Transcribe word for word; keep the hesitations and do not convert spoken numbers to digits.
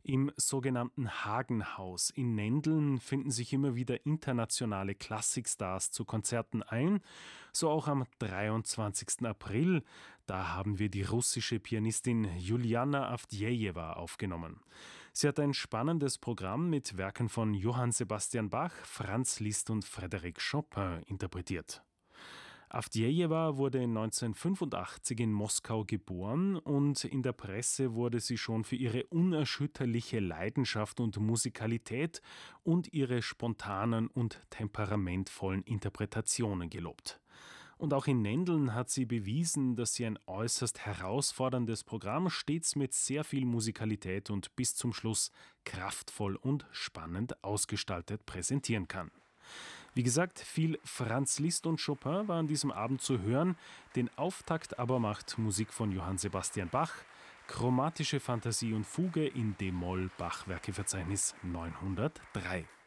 Im sogenannten Hagenhaus in Nendeln finden sich immer wieder internationale Klassikstars zu Konzerten ein, so auch am dreiundzwanzigsten April. Da haben wir die russische Pianistin Juliana Avdjejewa aufgenommen. Sie hat ein spannendes Programm mit Werken von Johann Sebastian Bach, Franz Liszt und Frédéric Chopin interpretiert. Avdjejewa wurde neunzehnhundertfünfundachtzig in Moskau geboren und in der Presse wurde sie schon für ihre unerschütterliche Leidenschaft und Musikalität und ihre spontanen und temperamentvollen Interpretationen gelobt. Und auch in Nendeln hat sie bewiesen, dass sie ein äußerst herausforderndes Programm stets mit sehr viel Musikalität und bis zum Schluss kraftvoll und spannend ausgestaltet präsentieren kann. Wie gesagt, viel Franz Liszt und Chopin war an diesem Abend zu hören. Den Auftakt aber macht Musik von Johann Sebastian Bach, Chromatische Fantasie und Fuge in d-Moll, Bachwerkeverzeichnis neunhundertdrei.